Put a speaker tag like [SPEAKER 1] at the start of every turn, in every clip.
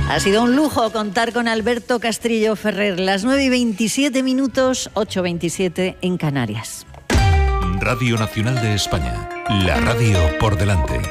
[SPEAKER 1] Ha sido un lujo contar con Alberto Castrillo Ferrer. Las 9:27 minutos, 8:27 en Canarias.
[SPEAKER 2] Radio Nacional de España. La radio por delante.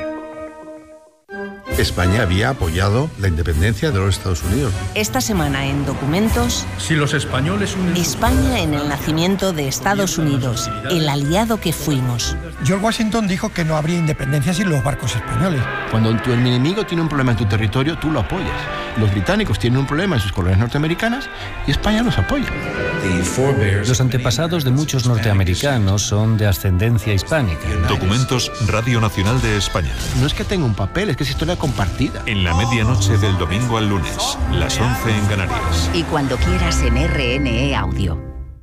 [SPEAKER 3] España había apoyado la independencia de los Estados Unidos.
[SPEAKER 4] Esta semana en Documentos,
[SPEAKER 5] si los españoles
[SPEAKER 4] España en el nacimiento de Estados Unidos, el aliado que fuimos.
[SPEAKER 6] George Washington dijo que no habría independencia sin los barcos españoles.
[SPEAKER 7] Cuando tu enemigo tiene un problema en tu territorio, tú lo apoyas. Los británicos tienen un problema en sus colonias norteamericanas y España los apoya.
[SPEAKER 8] Los antepasados de muchos norteamericanos son de ascendencia hispánica.
[SPEAKER 2] Documentos Radio Nacional de España.
[SPEAKER 7] No es que tenga un papel, es que es historia compartida.
[SPEAKER 2] En la medianoche del domingo al lunes, las 11 en Canarias.
[SPEAKER 9] Y cuando quieras en RNE Audio.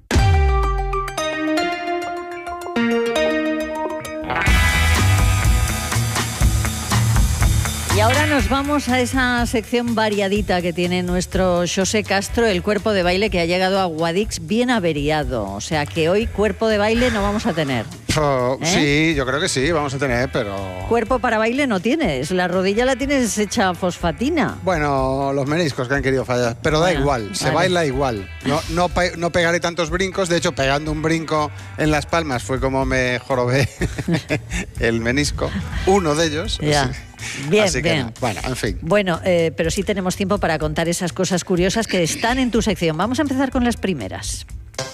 [SPEAKER 1] Y ahora nos vamos a esa sección variadita que tiene nuestro José Castro, el cuerpo de baile que ha llegado a Guadix bien averiado. O sea que hoy cuerpo de baile no vamos a tener.
[SPEAKER 10] Sí, yo creo que sí, vamos a tener, pero...
[SPEAKER 1] Cuerpo para baile no tienes, la rodilla la tienes hecha fosfatina.
[SPEAKER 10] Bueno, los meniscos que han querido fallar, pero da igual, se baila igual. No pegaré tantos brincos, de hecho pegando un brinco en Las Palmas fue como me jorobé el menisco, uno de ellos.
[SPEAKER 1] Ya. Bien,
[SPEAKER 10] así que
[SPEAKER 1] bien.
[SPEAKER 10] No. Bueno, en fin.
[SPEAKER 1] Bueno, pero sí tenemos tiempo para contar esas cosas curiosas que están en tu sección. Vamos a empezar con las primeras.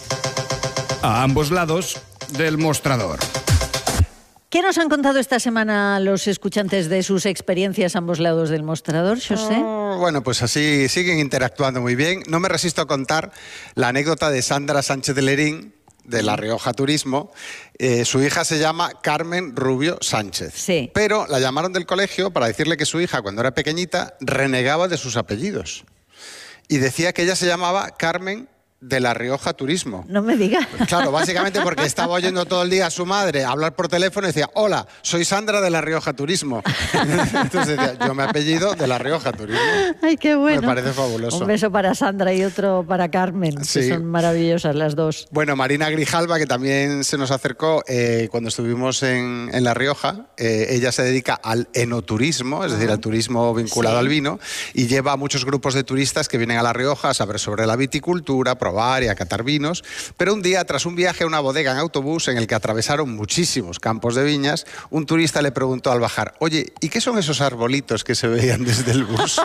[SPEAKER 11] A ambos lados del mostrador.
[SPEAKER 1] ¿Qué nos han contado esta semana los escuchantes de sus experiencias a ambos lados del mostrador, José?
[SPEAKER 10] Bueno, pues así siguen interactuando muy bien. No me resisto a contar la anécdota de Sandra Sánchez de Lerín, de La Rioja Turismo. Su hija se llama Carmen Rubio Sánchez.
[SPEAKER 1] Sí.
[SPEAKER 10] Pero la llamaron del colegio para decirle que su hija, cuando era pequeñita, renegaba de sus apellidos. Y decía que ella se llamaba Carmen de La Rioja Turismo.
[SPEAKER 1] No me digas.
[SPEAKER 10] Claro, básicamente porque estaba oyendo todo el día a su madre hablar por teléfono y decía: hola, soy Sandra de La Rioja Turismo. Entonces decía: yo me apellido de La Rioja Turismo.
[SPEAKER 1] Ay, qué bueno.
[SPEAKER 10] Me parece fabuloso.
[SPEAKER 1] Un beso para Sandra y otro para Carmen,
[SPEAKER 10] sí,
[SPEAKER 1] que son maravillosas las dos.
[SPEAKER 10] Bueno, Marina Grijalva, que también se nos acercó cuando estuvimos en La Rioja, ella se dedica al enoturismo, es decir, al turismo vinculado al vino, y lleva a muchos grupos de turistas que vienen a La Rioja a saber sobre la viticultura, probar y a catar vinos, pero un día, tras un viaje a una bodega en autobús en el que atravesaron muchísimos campos de viñas, un turista le preguntó al bajar: oye, ¿y qué son esos arbolitos que se veían desde el bus?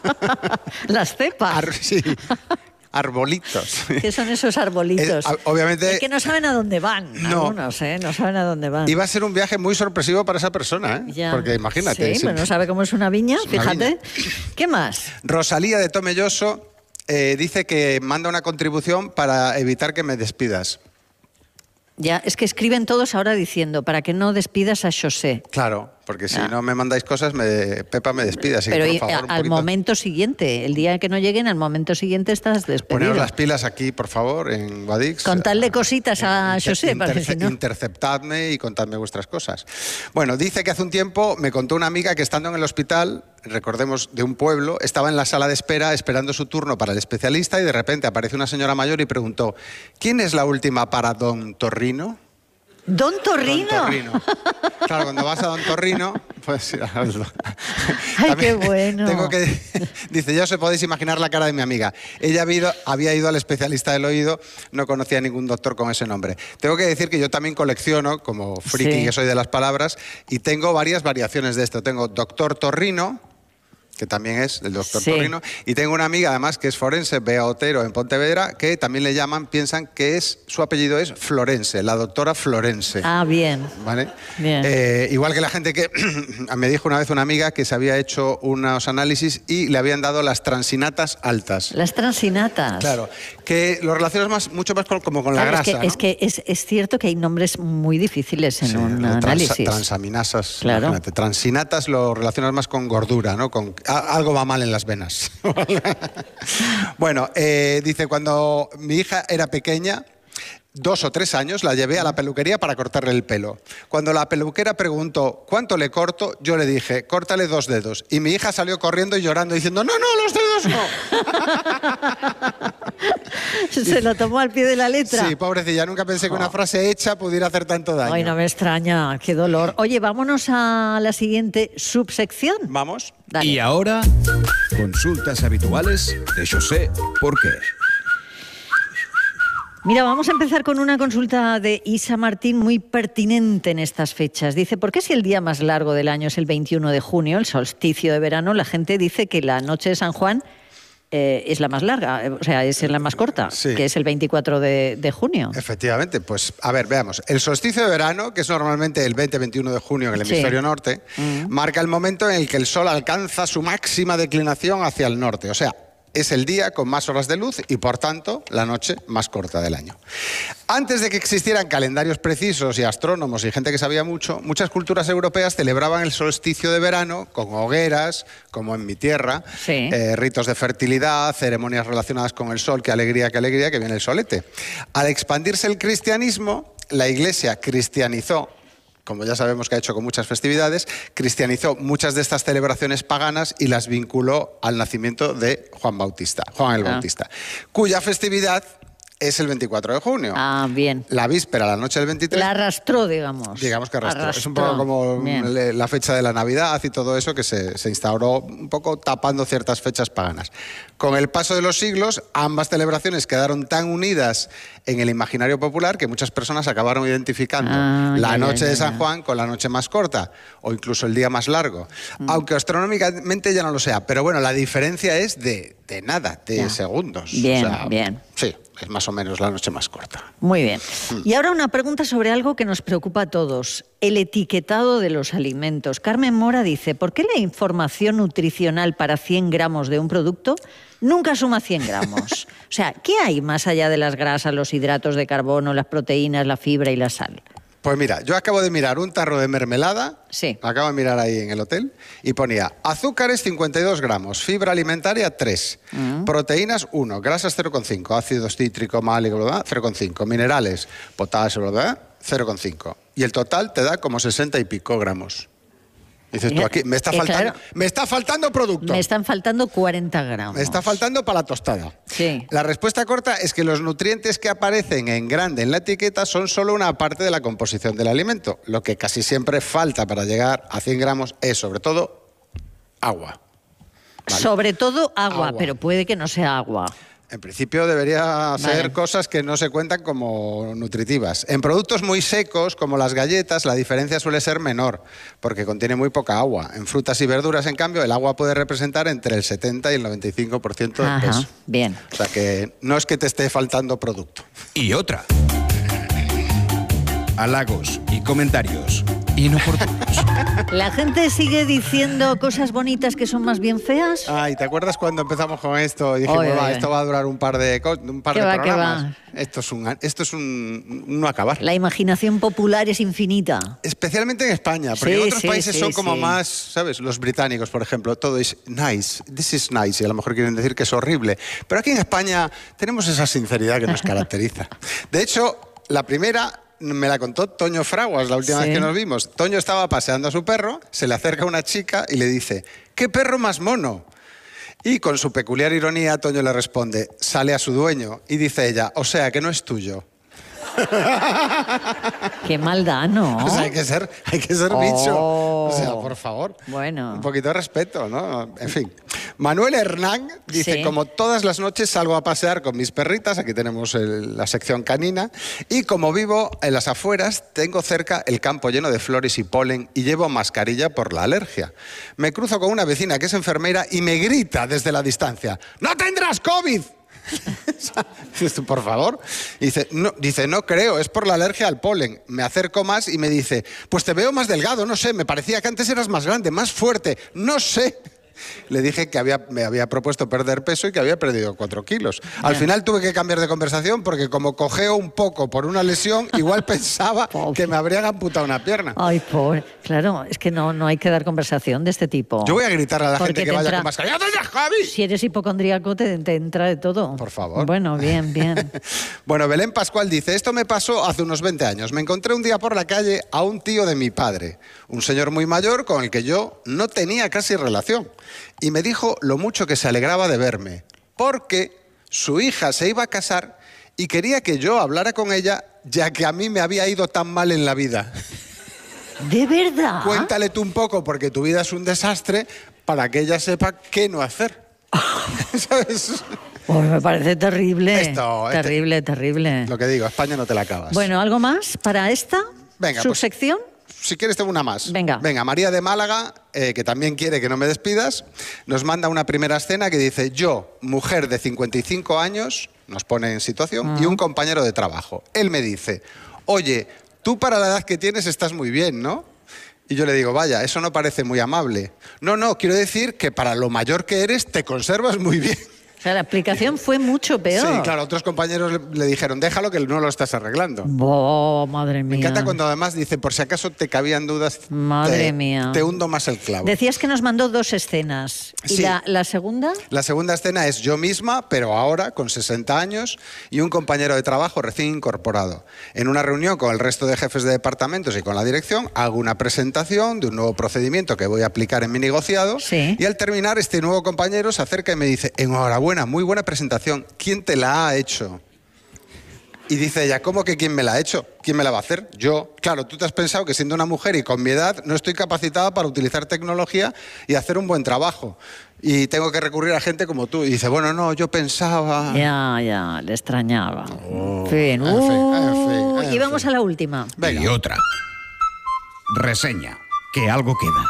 [SPEAKER 1] Las cepas.
[SPEAKER 10] Sí. Arbolitos.
[SPEAKER 1] ¿Qué son esos arbolitos?
[SPEAKER 10] Obviamente...
[SPEAKER 1] Es que no saben a dónde van, algunos, no saben a dónde van.
[SPEAKER 10] Iba a ser un viaje muy sorpresivo para esa persona,
[SPEAKER 1] Ya.
[SPEAKER 10] Porque imagínate.
[SPEAKER 1] Sí, pero no sabe cómo es una viña,
[SPEAKER 10] es una
[SPEAKER 1] fíjate.
[SPEAKER 10] viña.
[SPEAKER 1] ¿Qué más?
[SPEAKER 10] Rosalía de Tomelloso dice que manda una contribución para evitar que me despidas.
[SPEAKER 1] Ya, es que escriben todos ahora diciendo, para que no despidas a José.
[SPEAKER 10] Claro, porque si no me mandáis cosas, Pepa me despide. Así
[SPEAKER 1] Pero
[SPEAKER 10] que, por favor,
[SPEAKER 1] al momento siguiente, el día que no lleguen, al momento siguiente estás despedido.
[SPEAKER 10] Poneros las pilas aquí, por favor, en Guadix.
[SPEAKER 1] Contadle cositas a José, para si no...
[SPEAKER 10] Interceptadme y contadme vuestras cosas. Bueno, dice que hace un tiempo me contó una amiga que estando en el hospital, recordemos, de un pueblo, estaba en la sala de espera esperando su turno para el especialista y de repente apareció una señora mayor y preguntó: ¿quién es la última para Don Torrino?
[SPEAKER 1] ¿Don Torrino?
[SPEAKER 10] Don Torrino. Claro, cuando vas a Don Torrino, pues hazlo.
[SPEAKER 1] Ay,
[SPEAKER 10] También
[SPEAKER 1] qué bueno.
[SPEAKER 10] Dice, ya os podéis imaginar la cara de mi amiga. Ella había ido al especialista del oído, no conocía a ningún doctor con ese nombre. Tengo que decir que yo también colecciono, como friki que soy de las palabras, y tengo varias variaciones de esto. Tengo Doctor Torrino, que también es el doctor Torrino, y tengo una amiga además que es forense, Bea Otero, en Pontevedra, que también le llaman, piensan que su apellido es Florense, la doctora Florense.
[SPEAKER 1] Ah, bien.
[SPEAKER 10] ¿Vale?
[SPEAKER 1] Bien.
[SPEAKER 10] Igual que la gente que me dijo una vez una amiga que se había hecho unos análisis y le habían dado las transinatas altas.
[SPEAKER 1] Las transinatas.
[SPEAKER 10] Claro, que lo relacionas mucho más como con la grasa,
[SPEAKER 1] es que es cierto que hay nombres muy difíciles en un análisis.
[SPEAKER 10] Transaminasas,
[SPEAKER 1] claro.
[SPEAKER 10] Imagínate. Transinatas lo relacionas más con gordura, ¿no? Algo va mal en las venas. Bueno, dice, cuando mi hija era pequeña, 2 o 3 años, la llevé a la peluquería para cortarle el pelo. Cuando la peluquera preguntó ¿cuánto le corto?, yo le dije: córtale 2 dedos. Y mi hija salió corriendo y llorando diciendo: no, los dedos no.
[SPEAKER 1] Se lo tomó al pie de la letra.
[SPEAKER 10] Sí, pobrecilla, nunca pensé que una frase hecha pudiera hacer tanto daño.
[SPEAKER 1] Ay, no me extraña, qué dolor. Oye, vámonos a la siguiente subsección.
[SPEAKER 10] Vamos.
[SPEAKER 1] Dale.
[SPEAKER 11] Y ahora, consultas habituales de José Porqué.
[SPEAKER 1] Mira, vamos a empezar con una consulta de Isa Martín muy pertinente en estas fechas. Dice, ¿por qué si el día más largo del año es el 21 de junio, el solsticio de verano, la gente dice que la noche de San Juan es la más larga, o sea, es la más corta,
[SPEAKER 10] Sí.
[SPEAKER 1] que es el 24 de junio?
[SPEAKER 10] Efectivamente, pues a ver, veamos. El solsticio de verano, que es normalmente el 20-21 de junio en el hemisferio norte, marca el momento en el que el sol alcanza su máxima declinación hacia el norte, o sea, es el día con más horas de luz y, por tanto, la noche más corta del año. Antes de que existieran calendarios precisos y astrónomos y gente que sabía mucho, muchas culturas europeas celebraban el solsticio de verano con hogueras, como en mi tierra,
[SPEAKER 1] Sí.
[SPEAKER 10] Ritos de fertilidad, ceremonias relacionadas con el sol, qué alegría, que viene el solete. Al expandirse el cristianismo, la Iglesia cristianizó, como ya sabemos que ha hecho con muchas festividades, cristianizó muchas de estas celebraciones paganas y las vinculó al nacimiento de Juan el Bautista, cuya festividad es el 24 de junio.
[SPEAKER 1] Ah, bien.
[SPEAKER 10] La víspera, la noche del 23...
[SPEAKER 1] La arrastró, digamos.
[SPEAKER 10] Digamos que arrastró. Es un poco como la fecha de la Navidad y todo eso que se instauró un poco tapando ciertas fechas paganas. Con el paso de los siglos, ambas celebraciones quedaron tan unidas en el imaginario popular que muchas personas acabaron identificando la noche de San Juan con la noche más corta o incluso el día más largo. Aunque astronómicamente ya no lo sea. Pero bueno, la diferencia es de nada, de segundos.
[SPEAKER 1] Bien,
[SPEAKER 10] O sea,
[SPEAKER 1] bien.
[SPEAKER 10] Sí, es más o menos la noche más corta.
[SPEAKER 1] Muy bien. Y ahora una pregunta sobre algo que nos preocupa a todos, el etiquetado de los alimentos. Carmen Mora dice, ¿por qué la información nutricional para 100 gramos de un producto nunca suma 100 gramos? O sea, ¿qué hay más allá de las grasas, los hidratos de carbono, las proteínas, la fibra y la sal?
[SPEAKER 10] Pues mira, yo acabo de mirar un tarro de mermelada,
[SPEAKER 1] Sí.
[SPEAKER 10] acabo de mirar ahí en el hotel, y ponía azúcares 52 gramos, fibra alimentaria 3, proteínas 1, grasas 0,5, ácido cítrico, málico, 0,5, minerales, potasio, 0,5. Y el total te da como 60 y pico gramos. Dices tú, aquí me está faltando producto.
[SPEAKER 1] Me están faltando 40 gramos.
[SPEAKER 10] Me está faltando para la tostada.
[SPEAKER 1] Sí.
[SPEAKER 10] La respuesta corta es que los nutrientes que aparecen en grande en la etiqueta son solo una parte de la composición del alimento. Lo que casi siempre falta para llegar a 100 gramos es, sobre todo, agua. ¿Vale?
[SPEAKER 1] Sobre todo agua,
[SPEAKER 10] Agua.
[SPEAKER 1] pero puede que no sea agua.
[SPEAKER 10] En principio debería ser cosas que no se cuentan como nutritivas. En productos muy secos, como las galletas, la diferencia suele ser menor, porque contiene muy poca agua. En frutas y verduras, en cambio, el agua puede representar entre el 70 y el 95% del peso.
[SPEAKER 1] Bien.
[SPEAKER 10] O sea que no es que te esté faltando producto.
[SPEAKER 11] Y otra. Halagos y comentarios inoportunos.
[SPEAKER 1] ¿La gente sigue diciendo cosas bonitas que son más bien feas?
[SPEAKER 10] Ay, ¿te acuerdas cuando empezamos con esto? Y dijimos, esto va a durar un par de programas. Esto es un no acabar.
[SPEAKER 1] La imaginación popular es infinita.
[SPEAKER 10] Especialmente en España, porque
[SPEAKER 1] Sí,
[SPEAKER 10] en otros
[SPEAKER 1] sí,
[SPEAKER 10] países
[SPEAKER 1] sí,
[SPEAKER 10] son como
[SPEAKER 1] sí.
[SPEAKER 10] más, ¿sabes? Los británicos, por ejemplo, todo es nice, this is nice, y a lo mejor quieren decir que es horrible. Pero aquí en España tenemos esa sinceridad que nos caracteriza. De hecho, la primera me la contó Toño Fraguas la última vez que nos vimos. Toño estaba paseando a su perro, se le acerca una chica y le dice, ¡qué perro más mono! Y con su peculiar ironía, Toño le responde, sale a su dueño, y dice ella, o sea, que no es tuyo.
[SPEAKER 1] Qué maldad, ¿no?
[SPEAKER 10] Pues hay que ser bicho. O sea, por favor.
[SPEAKER 1] Bueno.
[SPEAKER 10] Un poquito de respeto, ¿no? En fin. Manuel Hernán dice,
[SPEAKER 1] Sí.
[SPEAKER 10] como todas las noches salgo a pasear con mis perritas, aquí tenemos la sección canina, y como vivo en las afueras, tengo cerca el campo lleno de flores y polen y llevo mascarilla por la alergia. Me cruzo con una vecina que es enfermera y me grita desde la distancia, ¡no tendrás COVID! Dices tú, por favor. Dice, no creo, es por la alergia al polen. Me acerco más y me dice, pues te veo más delgado, no sé, me parecía que antes eras más grande, más fuerte, no sé. Le dije que me había propuesto perder peso y que había perdido 4 kilos. Al final tuve que cambiar de conversación porque como cojeo un poco por una lesión, igual pensaba que me habrían amputado una pierna.
[SPEAKER 1] Ay, pobre. Claro, es que no hay que dar conversación de este tipo.
[SPEAKER 10] Yo voy a gritar a la
[SPEAKER 1] Porque
[SPEAKER 10] gente que
[SPEAKER 1] te
[SPEAKER 10] vaya
[SPEAKER 1] entra-
[SPEAKER 10] con mascarilla. ¡No tendrás COVID!
[SPEAKER 1] Si eres hipocondríaco, te entra de todo.
[SPEAKER 10] Por favor.
[SPEAKER 1] Bueno, bien, bien.
[SPEAKER 10] Bueno, Belén Pascual dice, esto me pasó hace unos 20 años. Me encontré un día por la calle a un tío de mi padre, un señor muy mayor con el que yo no tenía casi relación. Y me dijo lo mucho que se alegraba de verme, porque Su hija se iba a casar y quería que yo hablara con ella, ya que a mí me había ido tan mal en la vida.
[SPEAKER 1] ¿De verdad?
[SPEAKER 10] Cuéntale tú un poco, porque tu vida es un desastre, para que ella sepa qué no hacer. ¿Sabes?
[SPEAKER 1] Pues me parece terrible.
[SPEAKER 10] Terrible.
[SPEAKER 1] Terrible.
[SPEAKER 10] Lo que digo, España no te la acabas.
[SPEAKER 1] Bueno, ¿algo más para esta subsección?
[SPEAKER 10] Si quieres tengo una más.
[SPEAKER 1] Venga,
[SPEAKER 10] María de Málaga, que también quiere que no me despidas, nos manda una primera escena que dice: yo, mujer de 55 años, nos pone en situación, y un compañero de trabajo. Él me dice: oye, tú para la edad que tienes estás muy bien, ¿no? Y yo le digo: vaya, eso no parece muy amable. No, quiero decir que para lo mayor que eres te conservas muy bien.
[SPEAKER 1] O sea, la aplicación fue mucho peor.
[SPEAKER 10] Sí, claro, otros compañeros le dijeron: déjalo, que no lo estás arreglando.
[SPEAKER 1] ¡Oh, madre mía!
[SPEAKER 10] Me encanta cuando además dice: por si acaso te cabían dudas,
[SPEAKER 1] madre mía,
[SPEAKER 10] te hundo más el clavo.
[SPEAKER 1] Decías que nos mandó 2 escenas. ¿Y
[SPEAKER 10] sí.
[SPEAKER 1] la segunda? La
[SPEAKER 10] segunda escena es yo misma, pero ahora con 60 años, y un compañero de trabajo recién incorporado. En una reunión con el resto de jefes de departamentos y con la dirección, hago una presentación de un nuevo procedimiento que voy a aplicar en mi negociado.
[SPEAKER 1] Sí.
[SPEAKER 10] Y al terminar, este nuevo compañero se acerca y me dice: enhorabuena, muy buena presentación. ¿Quién te la ha hecho? Y dice ella: ¿cómo que quién me la ha hecho? ¿Quién me la va a hacer? Yo. Claro, tú te has pensado que siendo una mujer y con mi edad no estoy capacitada para utilizar tecnología y hacer un buen trabajo. Y tengo que recurrir a gente como tú. Y dice: bueno, no, yo pensaba...
[SPEAKER 1] Ya, le extrañaba. En fin. Y vamos a la última.
[SPEAKER 11] Venga. Y otra. Reseña. Que algo queda.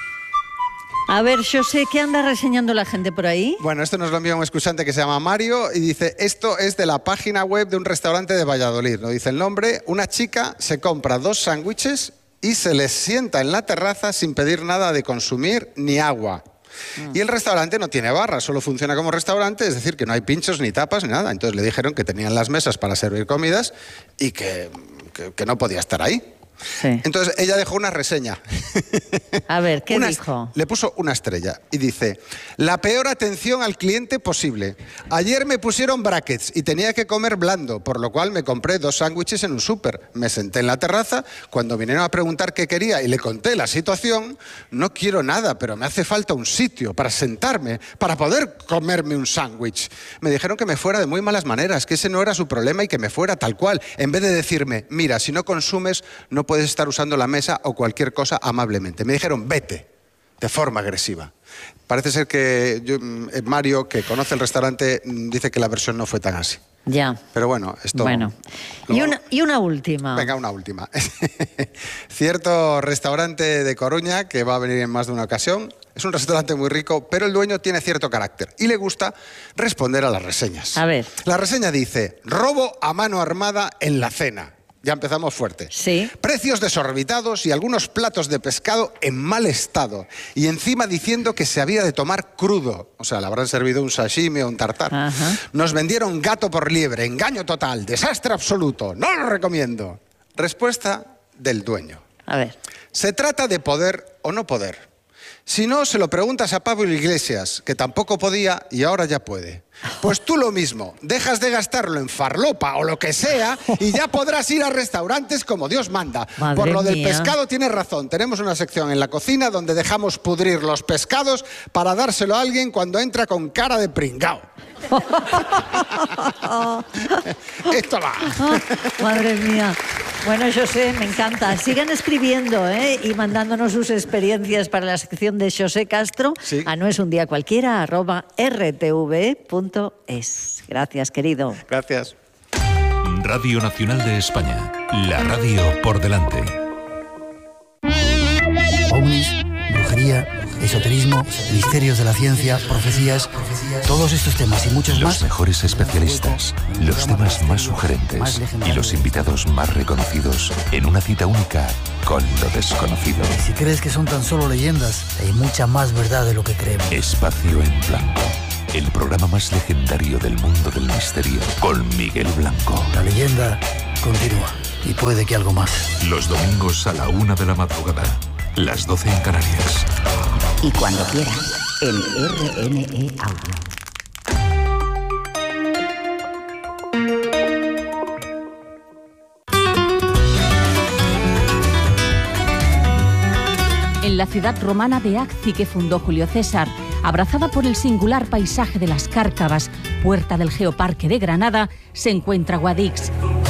[SPEAKER 1] A ver, yo sé qué anda reseñando la gente por ahí.
[SPEAKER 10] Bueno, esto nos lo envía un escuchante que se llama Mario y dice: esto es de la página web de un restaurante de Valladolid. No dice el nombre. Una chica se compra 2 sándwiches y se les sienta en la terraza sin pedir nada de consumir ni agua. Y el restaurante no tiene barra, solo funciona como restaurante, es decir, que no hay pinchos ni tapas ni nada. Entonces le dijeron que tenían las mesas para servir comidas y que no podía estar ahí.
[SPEAKER 1] Sí.
[SPEAKER 10] Entonces ella dejó una reseña.
[SPEAKER 1] A ver, ¿qué dijo?
[SPEAKER 10] Le puso una estrella y dice: la peor atención al cliente posible. Ayer me pusieron brackets y tenía que comer blando, por lo cual me compré 2 sándwiches en un súper. Me senté en la terraza, cuando vinieron a preguntar qué quería y le conté la situación: no quiero nada, pero me hace falta un sitio para sentarme, para poder comerme un sándwich. Me dijeron que me fuera de muy malas maneras, que ese no era su problema y que me fuera tal cual, en vez de decirme: mira, si no consumes, no puedes estar usando la mesa o cualquier cosa amablemente. Me dijeron: vete, de forma agresiva. Parece ser que Mario, que conoce el restaurante, dice que la versión no fue tan así.
[SPEAKER 1] Ya.
[SPEAKER 10] Pero bueno, esto...
[SPEAKER 1] Bueno. Y una última.
[SPEAKER 10] Venga, una última. Cierto restaurante de Coruña, que va a venir en más de una ocasión, es un restaurante muy rico, pero el dueño tiene cierto carácter y le gusta responder a las reseñas.
[SPEAKER 1] A ver.
[SPEAKER 10] La reseña dice: robo a mano armada en la cena. Ya empezamos fuerte.
[SPEAKER 1] Sí.
[SPEAKER 10] Precios desorbitados y algunos platos de pescado en mal estado. Y encima diciendo que se había de tomar crudo. O sea, le habrán servido un sashimi o un tartar.
[SPEAKER 1] Ajá.
[SPEAKER 10] Nos vendieron gato por liebre, engaño total, desastre absoluto. No lo recomiendo. Respuesta del dueño.
[SPEAKER 1] A ver.
[SPEAKER 10] Se trata de poder o no poder. Si no, se lo preguntas a Pablo Iglesias, que tampoco podía y ahora ya puede. Pues tú lo mismo, dejas de gastarlo en farlopa o lo que sea y ya podrás ir a restaurantes como Dios manda.
[SPEAKER 1] Madre
[SPEAKER 10] Por lo del
[SPEAKER 1] mía.
[SPEAKER 10] pescado tienes razón. Tenemos una sección en la cocina donde dejamos pudrir los pescados para dárselo a alguien cuando entra con cara de pringao. Esto va.
[SPEAKER 1] Madre mía. Bueno, José, me encanta. Sigan escribiendo y mandándonos sus experiencias para la sección de José Castro
[SPEAKER 10] Sí.
[SPEAKER 1] a noesundiacualquiera@rtv.es. Gracias, querido.
[SPEAKER 10] Gracias.
[SPEAKER 2] Radio Nacional de España. La radio por delante.
[SPEAKER 5] Ovnis, brujería, esoterismo, misterios de la ciencia, profecías, todos estos temas y muchos más.
[SPEAKER 2] Los mejores especialistas, los temas más sugerentes y los invitados más reconocidos en una cita única con lo desconocido.
[SPEAKER 5] Si crees que son tan solo leyendas, hay mucha más verdad de lo que creemos.
[SPEAKER 2] Espacio en Blanco. El programa más legendario del mundo del misterio con Miguel Blanco.
[SPEAKER 5] La leyenda continúa y puede que algo más.
[SPEAKER 2] Los domingos a la 1 de la madrugada. Las 12 en Canarias.
[SPEAKER 9] Y cuando quiera, en RNE Audio.
[SPEAKER 12] En la ciudad romana de Acci que fundó Julio César Abrazada por el singular paisaje de las Cárcavas, puerta del Geoparque de Granada, se encuentra Guadix.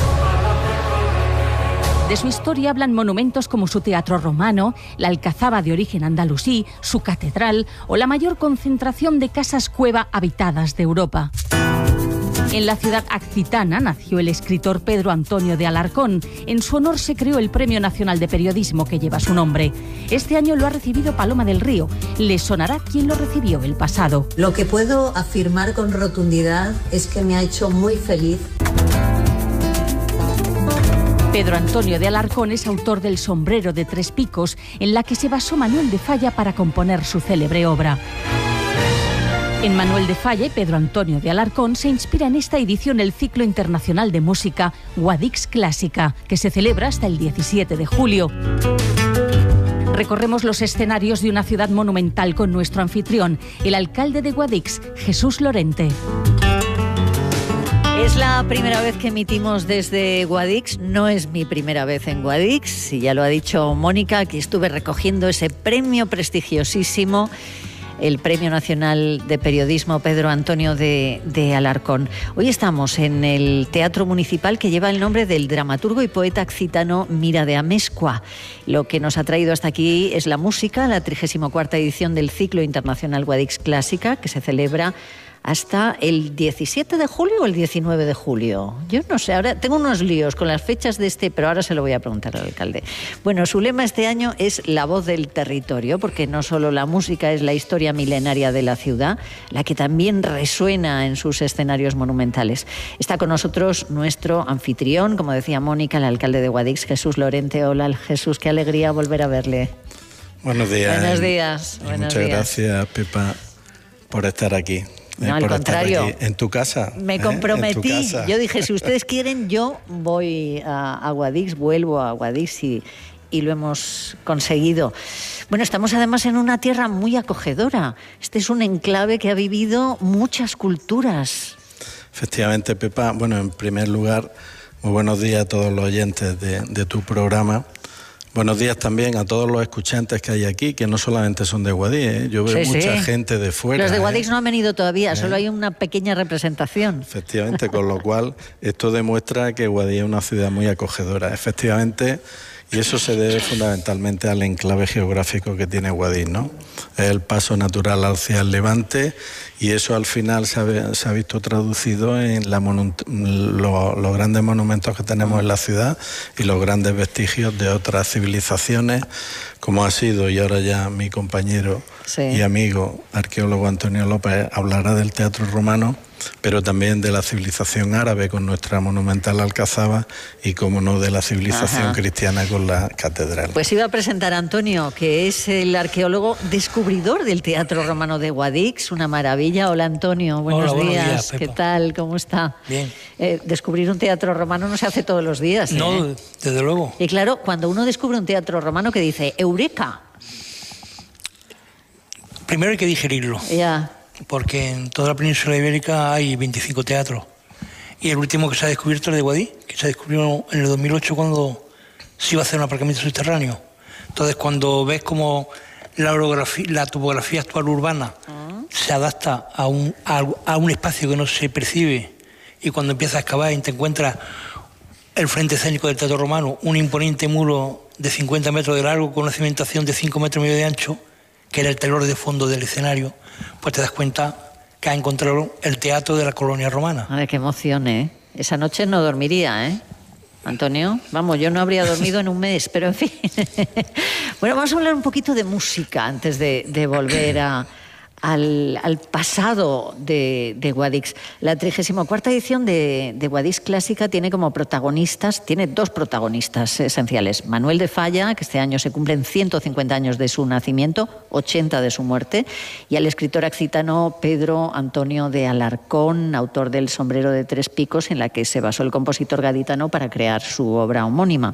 [SPEAKER 12] De su historia hablan monumentos como su teatro romano, la alcazaba de origen andalusí, su catedral o la mayor concentración de casas cueva habitadas de Europa. En la ciudad accitana nació el escritor Pedro Antonio de Alarcón. En su honor se creó el Premio Nacional de Periodismo que lleva su nombre. Este año lo ha recibido Paloma del Río. Le sonará quién lo recibió el pasado.
[SPEAKER 13] Lo que puedo afirmar con rotundidad es que me ha hecho muy feliz.
[SPEAKER 12] Pedro Antonio de Alarcón es autor del Sombrero de Tres Picos, en la que se basó Manuel de Falla para componer su célebre obra. En Manuel de Falla y Pedro Antonio de Alarcón se inspira en esta edición el ciclo internacional de música Guadix Clásica, que se celebra hasta el 17 de julio. Recorremos los escenarios de una ciudad monumental con nuestro anfitrión, el alcalde de Guadix, Jesús Lorente.
[SPEAKER 1] Es la primera vez que emitimos desde Guadix, no es mi primera vez en Guadix, y ya lo ha dicho Mónica, aquí estuve recogiendo ese premio prestigiosísimo, el Premio Nacional de Periodismo Pedro Antonio de Alarcón. Hoy estamos en el Teatro Municipal que lleva el nombre del dramaturgo y poeta accitano Mira de Amezcua. Lo que nos ha traído hasta aquí es la música, la 34ª edición del ciclo internacional Guadix Clásica, que se celebra hasta el 17 de julio o el 19 de julio. Yo no sé, ahora tengo unos líos con las fechas de pero ahora se lo voy a preguntar al alcalde. Bueno, su lema este año es la voz del territorio, porque no solo la música es la historia milenaria de la ciudad, la que también resuena en sus escenarios monumentales. Está con nosotros nuestro anfitrión, como decía Mónica, el alcalde de Guadix, Jesús Lorente. Hola, Jesús, qué alegría volver a verle.
[SPEAKER 14] Buenos días.
[SPEAKER 1] Buenos días.
[SPEAKER 14] Muchas gracias, Pepa, por estar aquí.
[SPEAKER 1] No, al contrario.
[SPEAKER 14] En tu casa.
[SPEAKER 1] Me comprometí. Yo dije, si ustedes quieren, yo voy a Guadix, vuelvo a Guadix y lo hemos conseguido. Bueno, estamos además en una tierra muy acogedora. Este es un enclave que ha vivido muchas culturas.
[SPEAKER 14] Efectivamente, Pepa. Bueno, en primer lugar, muy buenos días a todos los oyentes de tu programa. Buenos días también a todos los escuchantes que hay aquí, que no solamente son de Guadix, ¿eh? Yo veo mucha gente de fuera.
[SPEAKER 1] Los de Guadix no han venido todavía, solo hay una pequeña representación.
[SPEAKER 14] Efectivamente, con lo cual esto demuestra que Guadix es una ciudad muy acogedora. Efectivamente, y eso se debe fundamentalmente al enclave geográfico que tiene Guadix, ¿no? Es el paso natural hacia el Levante y eso al final se ha visto traducido en los grandes monumentos que tenemos en la ciudad y los grandes vestigios de otras civilizaciones, como ha sido, y ahora ya mi compañero y amigo arqueólogo Antonio López hablará del teatro romano, pero también de la civilización árabe con nuestra monumental alcazaba y, como no, de la civilización cristiana con la catedral.
[SPEAKER 1] Pues iba a presentar a Antonio, que es el arqueólogo descubridor del teatro romano de Guadix, una maravilla. Hola, Antonio, buenos días. ¿Qué tal? ¿Cómo está?
[SPEAKER 15] Bien.
[SPEAKER 1] Descubrir un teatro romano no se hace todos los días.
[SPEAKER 15] No, desde luego.
[SPEAKER 1] Y claro, cuando uno descubre un teatro romano, que dice, ¡eureka!
[SPEAKER 15] Primero hay que digerirlo.
[SPEAKER 1] Ya.
[SPEAKER 15] Porque en toda la península ibérica hay 25 teatros. Y el último que se ha descubierto es el de Guadix, que se descubrió en el 2008 cuando se iba a hacer un aparcamiento subterráneo. Entonces, cuando ves cómo la topografía actual urbana se adapta a un espacio que no se percibe, y cuando empiezas a excavar y te encuentras el frente escénico del teatro romano, un imponente muro de 50 metros de largo con una cimentación de 5,5 metros de ancho, que era el telón de fondo del escenario, pues te das cuenta que has encontrado el teatro de la colonia romana.
[SPEAKER 1] A ver, qué emoción, ¿eh? Esa noche no dormiría, ¿eh? Antonio, vamos, yo no habría dormido en un mes, pero en fin. Bueno, vamos a hablar un poquito de música antes de volver al pasado de Guadix. La 34ª edición de Guadix Clásica tiene como protagonistas, tiene dos protagonistas esenciales. Manuel de Falla, que este año se cumplen 150 años de su nacimiento, 80 de su muerte, y al escritor accitano Pedro Antonio de Alarcón, autor del Sombrero de Tres Picos, en la que se basó el compositor gaditano para crear su obra homónima.